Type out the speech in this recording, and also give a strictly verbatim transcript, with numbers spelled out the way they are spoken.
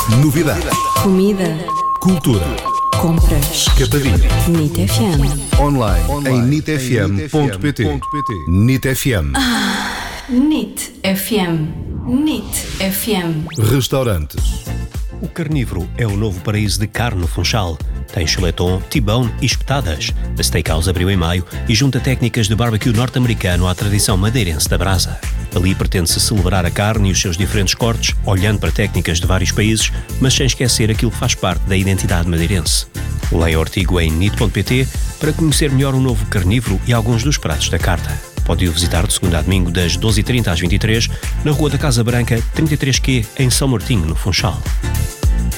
Novidades. Comida. Cultura. Compras. Capadinha. NIT F M. Online, em nit f m ponto p t. NIT F M. NIT F M. NIT F M. Restaurantes. O Carnívoro é o novo paraíso de carne no Funchal. Tem chuleton, T-bone e espetadas. A Steakhouse abriu em maio e junta técnicas de barbecue norte-americano à tradição madeirense da brasa. Ali pretende-se celebrar a carne e os seus diferentes cortes, olhando para técnicas de vários países, mas sem esquecer aquilo que faz parte da identidade madeirense. Leia o artigo em nit ponto p t para conhecer melhor o novo Carnívoro e alguns dos pratos da carta. Pode-o visitar de segunda a domingo das doze e trinta às vinte e três, na Rua da Casa Branca, trinta e três Q, em São Martinho, no Funchal.